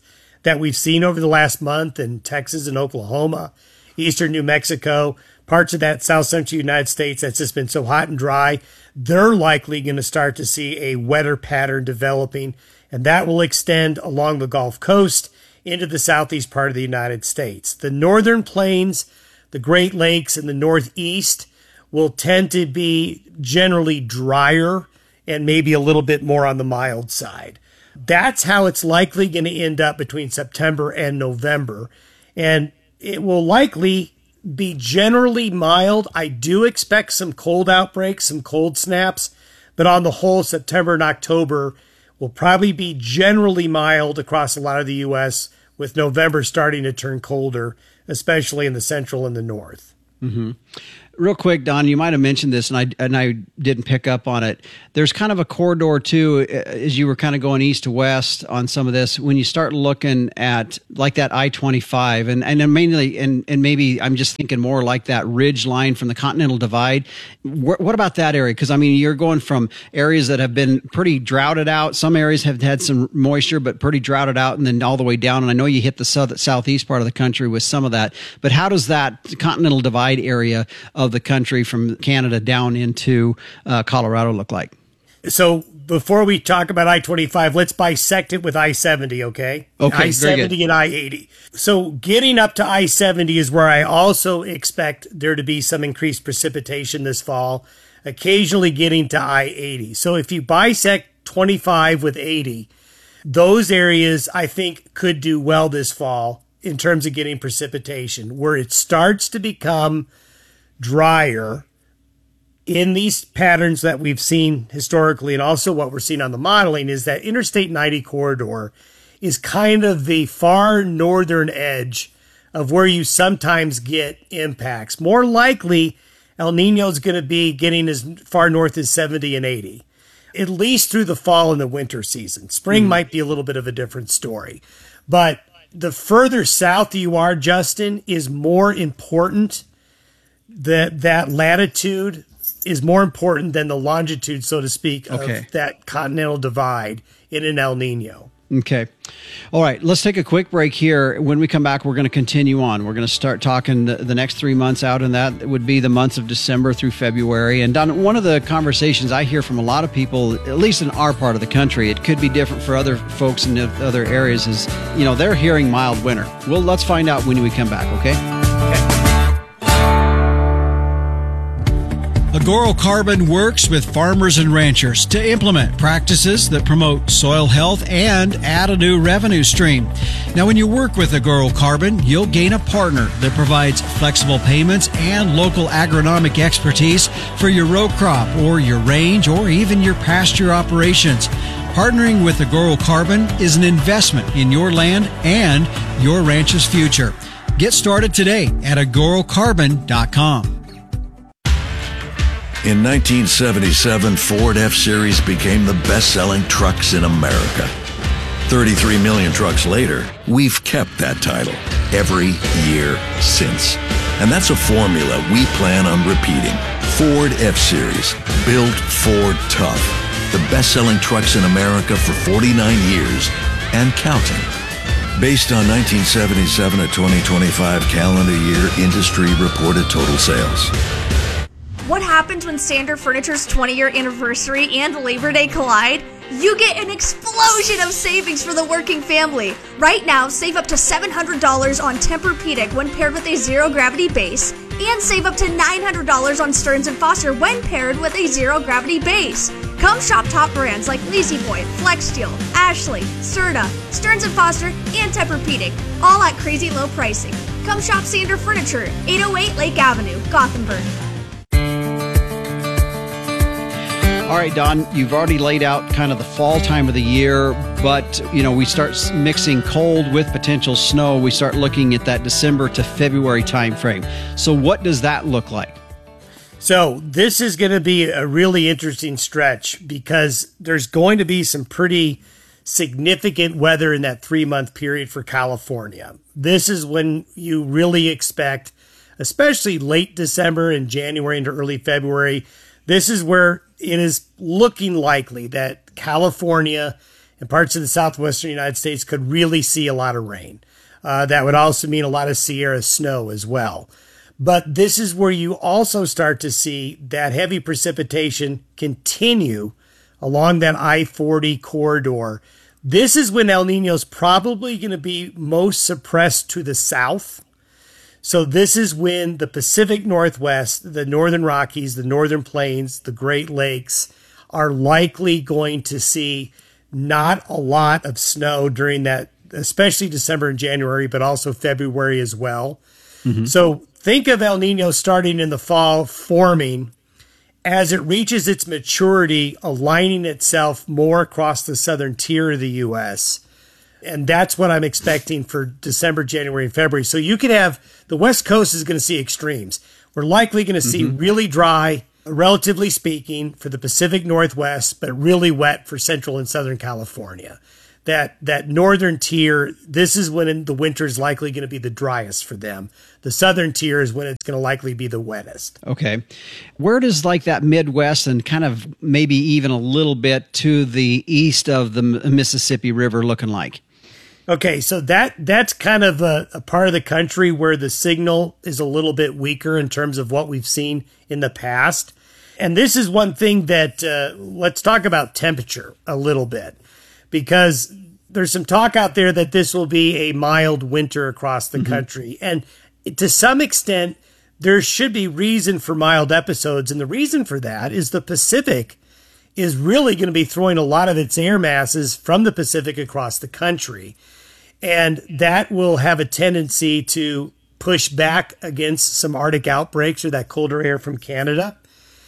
that we've seen over the last month in Texas and Oklahoma, eastern New Mexico, parts of that south central United States that's just been so hot and dry, they're likely going to start to see a wetter pattern developing, and that will extend along the Gulf Coast into the southeast part of the United States. The northern plains, the Great Lakes, and the Northeast will tend to be generally drier and maybe a little bit more on the mild side. That's how it's likely going to end up between September and November. And it will likely be generally mild. I do expect some cold outbreaks, some cold snaps, but on the whole, September and October will probably be generally mild across a lot of the U S, with November starting to turn colder, especially in the central and the north. Mm-hmm. Real quick, Don, you might have mentioned this, and I and I didn't pick up on it. There's kind of a corridor, too, as you were kind of going east to west on some of this, when you start looking at like that I twenty-five, and, and mainly, and, and maybe I'm just thinking more like that ridge line from the Continental Divide. What, what about that area? Because, I mean, you're going from areas that have been pretty droughted out. Some areas have had some moisture, but pretty droughted out, and then all the way down. And I know you hit the south, southeast part of the country with some of that. But how does that Continental Divide area of the country from Canada down into uh, Colorado look like? So before we talk about I twenty-five, let's bisect it with I seventy, okay? Okay, I seventy and I eighty. So getting up to I seventy is where I also expect there to be some increased precipitation this fall, occasionally getting to I eighty. So if you bisect twenty-five with eighty, those areas I think could do well this fall in terms of getting precipitation, where it starts to become drier in these patterns that we've seen historically, and also what we're seeing on the modeling, is that Interstate ninety corridor is kind of the far northern edge of where you sometimes get impacts. More likely, El Nino is going to be getting as far north as seventy and eighty, at least through the fall and the winter season. Spring mm-hmm. might be a little bit of a different story. But the further south you are, Justin, is more important. That that latitude is more important than the longitude, so to speak, okay. of that continental divide in an El Nino. Okay. All right. Let's take a quick break here. When we come back, we're going to continue on. We're going to start talking the, the next three months out, and that would be the months of December through February. And Don, one of the conversations I hear from a lot of people, at least in our part of the country, it could be different for other folks in other areas, is, you know, they're hearing mild winter. Well, let's find out when we come back, okay? Okay. Agoro Carbon works with farmers and ranchers to implement practices that promote soil health and add a new revenue stream. Now, when you work with Agoro Carbon, you'll gain a partner that provides flexible payments and local agronomic expertise for your row crop or your range or even your pasture operations. Partnering with Agoro Carbon is an investment in your land and your ranch's future. Get started today at agoro carbon dot com. In nineteen seventy-seven, Ford F-Series became the best-selling trucks in America. thirty-three million trucks later, we've kept that title every year since. And that's a formula we plan on repeating. Ford F-Series, built Ford tough. The best-selling trucks in America for forty-nine years and counting. Based on nineteen seventy-seven to twenty twenty-five calendar year industry reported total sales. What happens when Standard Furniture's twenty-year anniversary and Labor Day collide? You get an explosion of savings for the working family. Right now, save up to seven hundred dollars on Tempur-Pedic when paired with a zero-gravity base, and save up to nine hundred dollars on Stearns and Foster when paired with a zero-gravity base. Come shop top brands like La-Z-Boy, FlexSteel, Ashley, Serta, Stearns and Foster, and Tempur-Pedic, all at crazy low pricing. Come shop Standard Furniture, eight oh eight Lake Avenue, Gothenburg. All right, Don, you've already laid out kind of the fall time of the year, but, you know, we start mixing cold with potential snow. We start looking at that December to February timeframe. So what does that look like? So this is going to be a really interesting stretch because there's going to be some pretty significant weather in that three-month period for California. This is when you really expect, especially late December and January into early February, this is where it is looking likely that California and parts of the southwestern United States could really see a lot of rain. Uh, that would also mean a lot of Sierra snow as well. But this is where you also start to see that heavy precipitation continue along that I forty corridor. This is when El Nino is probably going to be most suppressed to the south. So this is when the Pacific Northwest, the Northern Rockies, the Northern Plains, the Great Lakes are likely going to see not a lot of snow during that, especially December and January, but also February as well. Mm-hmm. So think of El Nino starting in the fall, forming as it reaches its maturity, aligning itself more across the southern tier of the U S. And that's what I'm expecting for December, January, and February. So you could have, the West Coast is going to see extremes. We're likely going to see mm-hmm. really dry, relatively speaking, for the Pacific Northwest, but really wet for Central and Southern California. That that northern tier, this is when the winter is likely going to be the driest for them. The southern tier is when it's going to likely be the wettest. Okay. Where does like that Midwest and kind of maybe even a little bit to the east of the Mississippi River looking like? Okay, so that that's kind of a, a part of the country where the signal is a little bit weaker in terms of what we've seen in the past. And this is one thing that, uh, let's talk about temperature a little bit, because there's some talk out there that this will be a mild winter across the mm-hmm. country. And to some extent, there should be reason for mild episodes. And the reason for that is the Pacific is really going to be throwing a lot of its air masses from the Pacific across the country. And that will have a tendency to push back against some Arctic outbreaks or that colder air from Canada.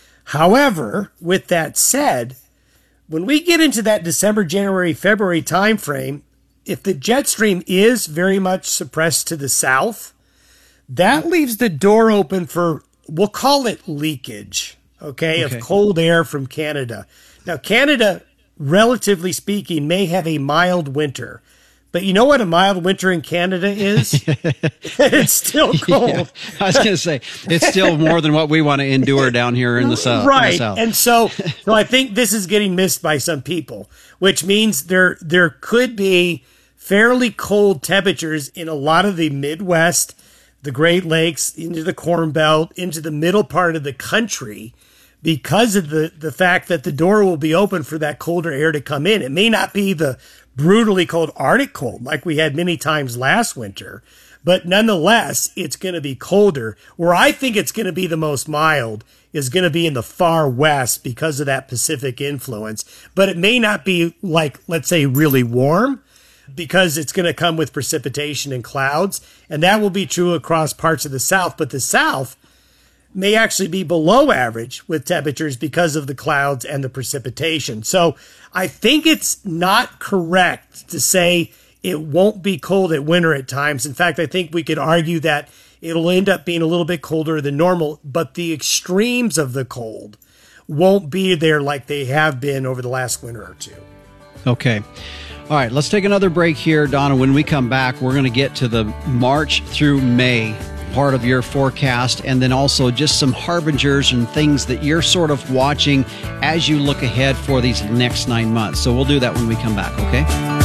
However, with that said, when we get into that December, January, February timeframe, if the jet stream is very much suppressed to the south, that leaves the door open for, we'll call it leakage, okay, okay. of cold air from Canada. Now, Canada, relatively speaking, may have a mild winter. But you know what a mild winter in Canada is? It's still cold. Yeah, I was going to say, it's still more than what we want to endure down here in the south. Right. The south. And so, so I think this is getting missed by some people, which means there there could be fairly cold temperatures in a lot of the Midwest, the Great Lakes, into the Corn Belt, into the middle part of the country, because of the, the fact that the door will be open for that colder air to come in. It may not be the brutally cold Arctic cold like we had many times last winter, but nonetheless, it's going to be colder. Where I think it's going to be the most mild is going to be in the far west because of that Pacific influence, but it may not be like, let's say, really warm, because it's going to come with precipitation and clouds, and that will be true across parts of the south, but the south may actually be below average with temperatures because of the clouds and the precipitation. So I think it's not correct to say it won't be cold at winter at times. In fact, I think we could argue that it'll end up being a little bit colder than normal, but the extremes of the cold won't be there like they have been over the last winter or two. Okay. All right, let's take another break here, Donna. When we come back, we're going to get to the March through May part of your forecast, and then also just some harbingers and things that you're sort of watching as you look ahead for these next nine months. So we'll do that when we come back, okay?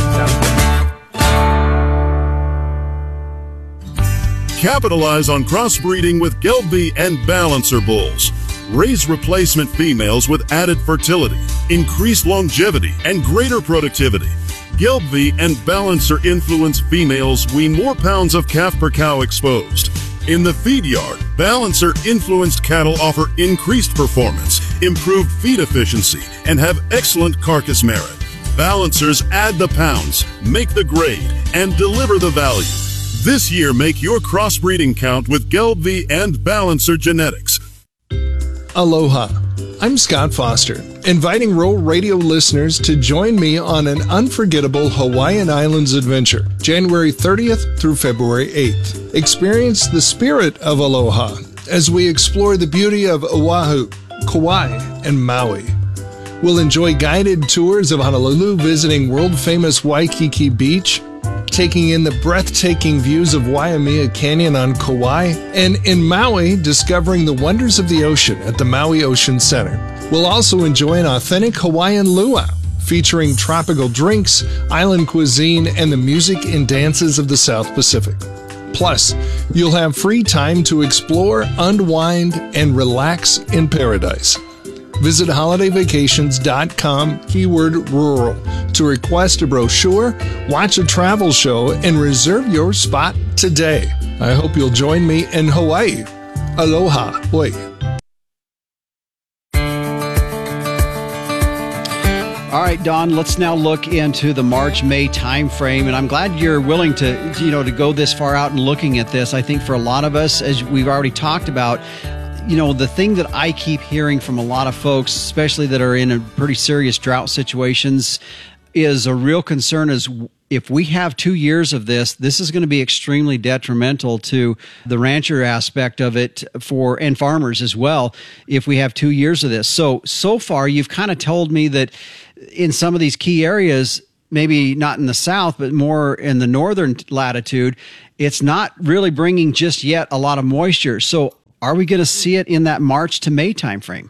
Capitalize on crossbreeding with Gelbvieh and Balancer bulls. Raise replacement females with added fertility, increased longevity, and greater productivity. Gelbvieh and Balancer influence females wean more pounds of calf per cow exposed. In the feed yard, Balancer influenced cattle offer increased performance, improved feed efficiency, and have excellent carcass merit. Balancers add the pounds, make the grade, and deliver the value. This year, make your crossbreeding count with Gelbvieh and Balancer genetics. Aloha. I'm Scott Foster, inviting Rural Radio listeners to join me on an unforgettable Hawaiian Islands adventure, January thirtieth through February eighth. Experience the spirit of aloha as we explore the beauty of Oahu, Kauai, and Maui. We'll enjoy guided tours of Honolulu, visiting world-famous Waikiki Beach, taking in the breathtaking views of Waimea Canyon on Kauai, and in Maui, discovering the wonders of the ocean at the Maui Ocean Center. We'll also enjoy an authentic Hawaiian luau, featuring tropical drinks, island cuisine, and the music and dances of the South Pacific. Plus, you'll have free time to explore, unwind, and relax in paradise. Visit holiday vacations dot com, keyword rural, to request a brochure, watch a travel show, and reserve your spot today. I hope you'll join me in Hawaii. Aloha, Hawaii. All right, Don, let's now look into the March-May timeframe, and I'm glad you're willing to, you know, to go this far out and looking at this. I think for a lot of us, as we've already talked about, you know, the thing that I keep hearing from a lot of folks, especially that are in a pretty serious drought situations, is a real concern is if we have two years of this, this is going to be extremely detrimental to the rancher aspect of it for and farmers as well if we have two years of this. So, so far, you've kind of told me that in some of these key areas, maybe not in the south, but more in the northern latitude, it's not really bringing just yet a lot of moisture. So are we going to see it in that March to May timeframe?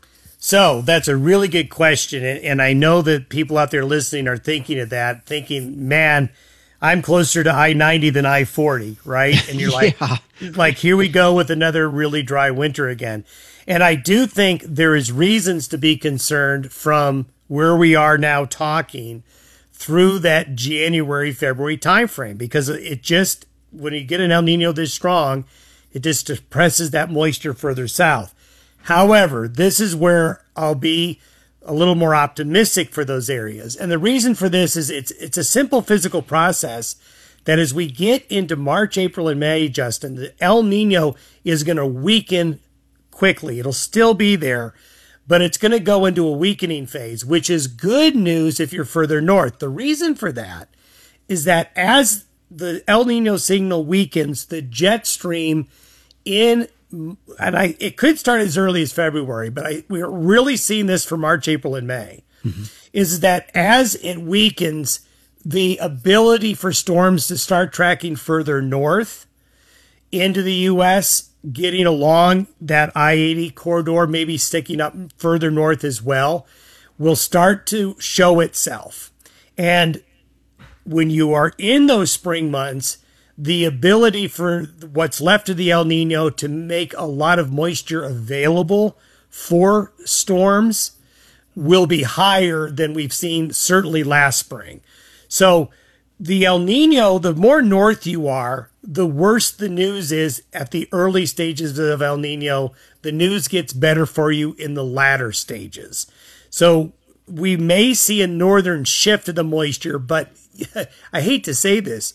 So that's a really good question. And, and I know that people out there listening are thinking of that, thinking, man, I'm closer to I ninety than I forty, right? And you're like, yeah. like, here we go with another really dry winter again. And I do think there is reasons to be concerned from where we are now talking through that January, February timeframe, because it just, when you get an El Nino this strong, it just depresses that moisture further south. However, this is where I'll be a little more optimistic for those areas. And the reason for this is it's it's a simple physical process that as we get into March, April, and May, Justin, the El Nino is going to weaken quickly. It'll still be there, but it's going to go into a weakening phase, which is good news if you're further north. The reason for that is that as the El Nino signal weakens, the jet stream in, and I it could start as early as February, but I, we're really seeing this for March, April, and May, mm-hmm. is that as it weakens, the ability for storms to start tracking further north into the U S, getting along that I eighty corridor, maybe sticking up further north as well, will start to show itself. And when you are in those spring months, the ability for what's left of the El Nino to make a lot of moisture available for storms will be higher than we've seen certainly last spring. So the El Nino, the more north you are, the worse the news is at the early stages of El Nino. The news gets better for you in the latter stages. So we may see a northern shift of the moisture, but I hate to say this,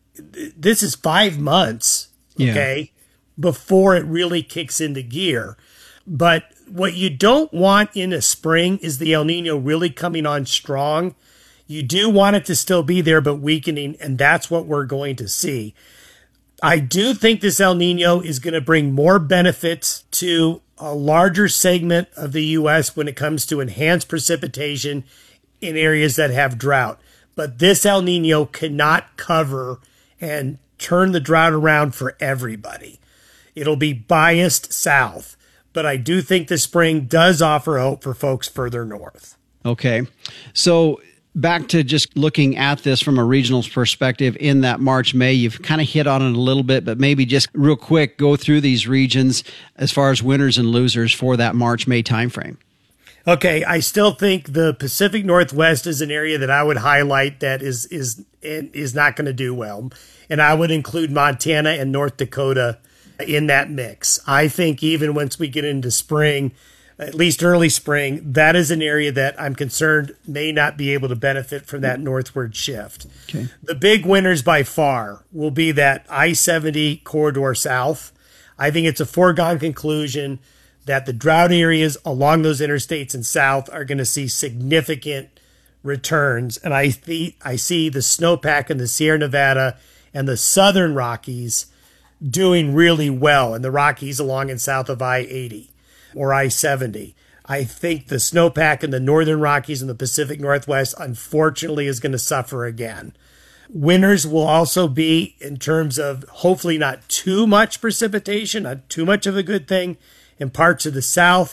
this is five months, okay, yeah. before it really kicks into gear. But what you don't want in a spring is the El Nino really coming on strong. You do want it to still be there, but weakening, and that's what we're going to see. I do think this El Nino is going to bring more benefits to a larger segment of the U S when it comes to enhanced precipitation in areas that have drought. But this El Nino cannot cover and turn the drought around for everybody. It'll be biased south. But I do think the spring does offer hope for folks further north. Okay. So back to just looking at this from a regional perspective in that March, May, you've kind of hit on it a little bit, but maybe just real quick, go through these regions as far as winners and losers for that March, May timeframe. Okay, I still think the Pacific Northwest is an area that I would highlight that is is is not going to do well. And I would include Montana and North Dakota in that mix. I think even once we get into spring, at least early spring, that is an area that I'm concerned may not be able to benefit from that northward shift. Okay. The big winners by far will be that I seventy corridor south. I think it's a foregone conclusion that the drought areas along those interstates and south are going to see significant returns. And I, th- I see the snowpack in the Sierra Nevada and the southern Rockies doing really well, and the Rockies along and south of I eighty or I seventy. I think the snowpack in the northern Rockies and the Pacific Northwest, unfortunately, is going to suffer again. Winners will also be, in terms of hopefully not too much precipitation, not too much of a good thing, in parts of the south,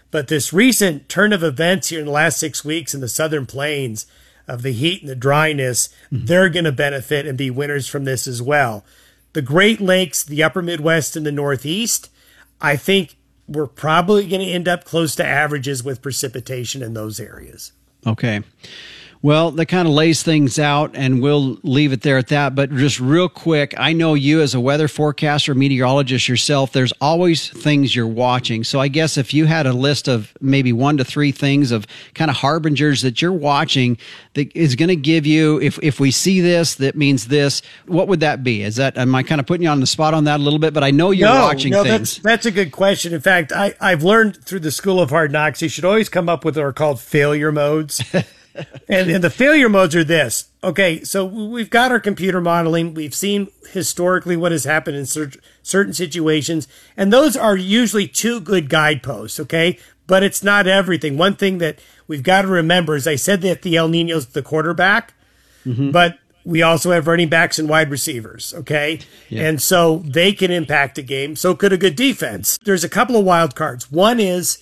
But this recent turn of events here in the last six weeks in the southern plains of the heat and the dryness, mm-hmm. they're going to benefit and be winners from this as well. The Great Lakes, the upper Midwest, and the Northeast, I think we're probably going to end up close to averages with precipitation in those areas. Okay. Well, that kind of lays things out, and we'll leave it there at that. But just real quick, I know you as a weather forecaster, meteorologist yourself, there's always things you're watching. So I guess if you had a list of maybe one to three things of kind of harbingers that you're watching that is going to give you, if, if we see this, that means this, what would that be? Is that, am I kind of putting you on the spot on that a little bit? But I know you're no, watching no, things. That's, that's a good question. In fact, I, I've learned through the School of Hard Knocks, you should always come up with what are called failure modes. And, and the failure modes are this. Okay, so we've got our computer modeling. We've seen historically what has happened in cer- certain situations. And those are usually two good guideposts, okay? But it's not everything. One thing that we've got to remember is I said that the El Nino's the quarterback, mm-hmm. but we also have running backs and wide receivers, okay? Yeah. And so they can impact a game. So could a good defense. There's a couple of wild cards. One is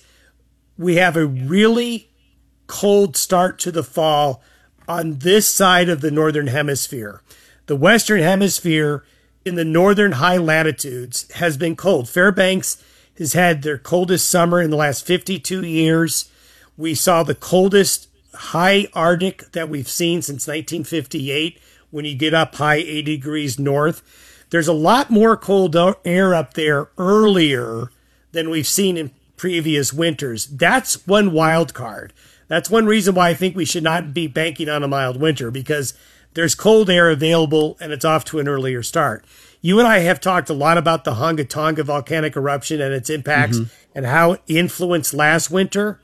we have a really cold start to the fall on this side of the northern hemisphere. The western hemisphere in the northern high latitudes has been cold. Fairbanks has had their coldest summer in the last fifty-two years. We saw the coldest high Arctic that we've seen since nineteen fifty-eight when you get up high eighty degrees north. There's a lot more cold air up there earlier than we've seen in previous winters. That's one wild card. That's one reason why I think we should not be banking on a mild winter, because there's cold air available and it's off to an earlier start. You and I have talked a lot about the Hunga Tonga volcanic eruption and its impacts mm-hmm. and how it influenced last winter.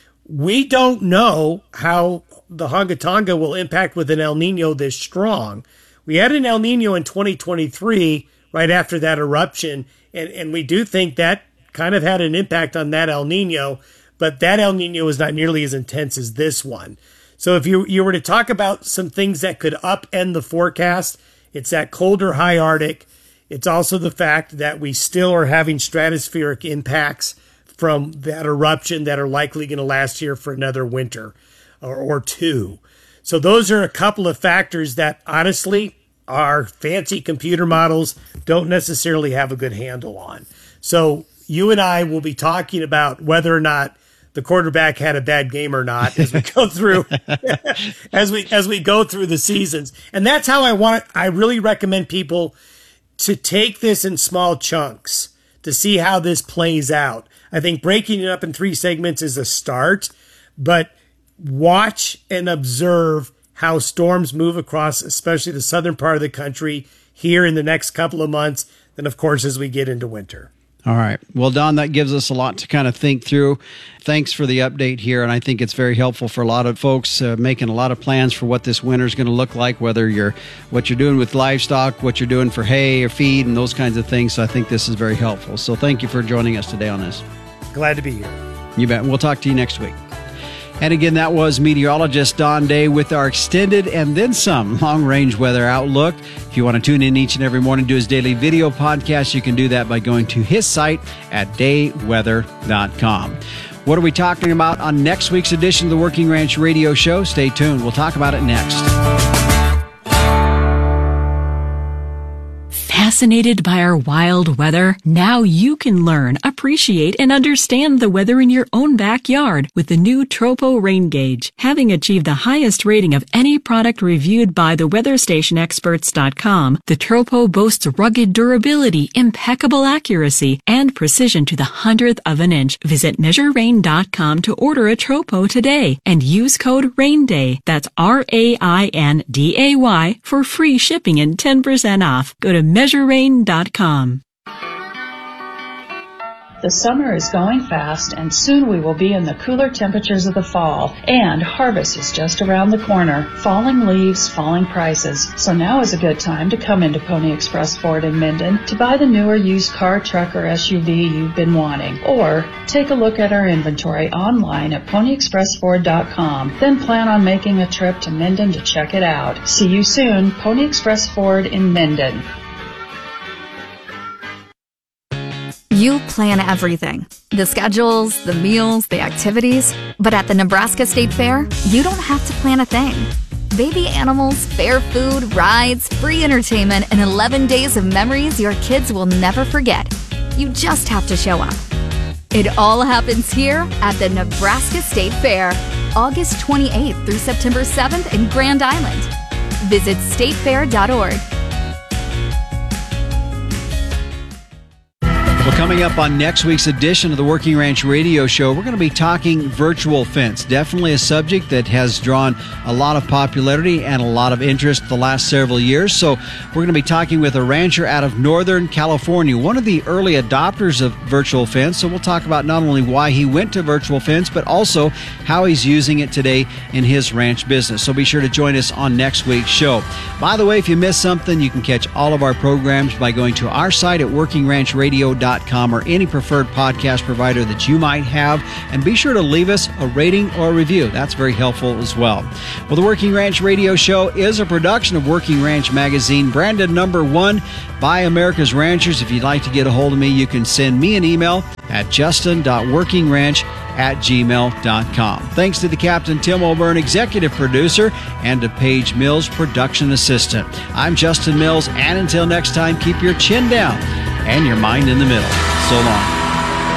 We don't know how the Hunga Tonga will impact with an El Nino this strong. We had an El Nino in twenty twenty-three right after that eruption, and, and we do think that kind of had an impact on that El Nino. But that El Nino is not nearly as intense as this one. So if you, you were to talk about some things that could upend the forecast, it's that colder high Arctic. It's also the fact that we still are having stratospheric impacts from that eruption that are likely going to last here for another winter or, or two. So those are a couple of factors that, honestly, our fancy computer models don't necessarily have a good handle on. So you and I will be talking about whether or not the quarterback had a bad game or not as we go through as we as we go through the seasons. And that's how I want I really recommend people to take this in small chunks to see how this plays out. I think breaking it up in three segments is a start, but watch and observe how storms move across, especially the southern part of the country here in the next couple of months, and of course as we get into winter. All right. Well, Don, that gives us a lot to kind of think through. Thanks for the update here, and I think it's very helpful for a lot of folks uh, making a lot of plans for what this winter is going to look like, whether you're what you're doing with livestock, what you're doing for hay or feed, and those kinds of things. So I think this is very helpful. So thank you for joining us today on this. Glad to be here. You bet. We'll talk to you next week. And again, that was meteorologist Don Day with our extended and then some long-range weather outlook. If you want to tune in each and every morning to his daily video podcast, you can do that by going to his site at day weather dot com. What are we talking about on next week's edition of the Working Ranch Radio Show? Stay tuned. We'll talk about it next. Fascinated by our wild weather? Now you can learn, appreciate, and understand the weather in your own backyard with the new Tropo Rain Gauge. Having achieved the highest rating of any product reviewed by the weather station experts dot com, the Tropo boasts rugged durability, impeccable accuracy, and precision to the hundredth of an inch. Visit measure rain dot com to order a Tropo today and use code RAINDAY, that's R A I N D A Y, for free shipping and ten percent off. Go to measure rain dot com. The summer is going fast, and soon we will be in the cooler temperatures of the fall, and harvest is just around the corner. Falling leaves, falling prices. So now is a good time to come into Pony Express Ford in Minden to buy the newer used car, truck, or S U V you've been wanting. Or take a look at our inventory online at pony express ford dot com. Then plan on making a trip to Minden to check it out. See you soon, Pony Express Ford in Minden. You plan everything. The schedules, the meals, the activities. But at the Nebraska State Fair, you don't have to plan a thing. Baby animals, fair food, rides, free entertainment, and eleven days of memories your kids will never forget. You just have to show up. It all happens here at the Nebraska State Fair, August twenty-eighth through September seventh in Grand Island. Visit state fair dot org. Well, coming up on next week's edition of the Working Ranch Radio Show, we're going to be talking virtual fence. Definitely a subject that has drawn a lot of popularity and a lot of interest the last several years. So we're going to be talking with a rancher out of Northern California, one of the early adopters of virtual fence. So we'll talk about not only why he went to virtual fence, but also how he's using it today in his ranch business. So be sure to join us on next week's show. By the way, if you missed something, you can catch all of our programs by going to our site at working ranch radio dot com or any preferred podcast provider that you might have, and be sure to leave us a rating or a review. That's very helpful as well. Well, the Working Ranch Radio Show is a production of Working Ranch Magazine, branded number one by America's Ranchers. If you'd like to get a hold of me, you can send me an email at justin dot working ranch at gmail dot com. Thanks to the Captain Tim O'Byrne, executive producer, and to Paige Mills, production assistant. I'm Justin Mills, and until next time, keep your chin down and your mind in the middle. So long.